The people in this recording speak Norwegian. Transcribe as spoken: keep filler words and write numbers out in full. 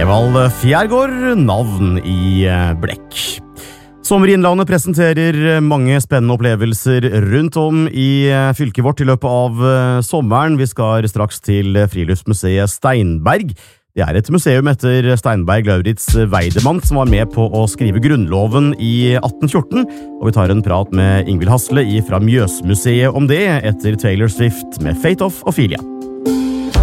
Evald Fjærgård, navn i blekk. Sommer i Innlandet presenterer mange spennende opplevelser rundt om i fylket vårt i løpet av sommeren. Vi skal straks til Friluftsmuseet Steinberg. Det er et museum etter Steinberg Lauritz Weidemann, som var med på å skrive grunnloven i atten fjorten. Og vi tar en prat med Ingvild Hasle fra Mjøsmuseet om det, etter Taylor Swift med Fate of Ophelia.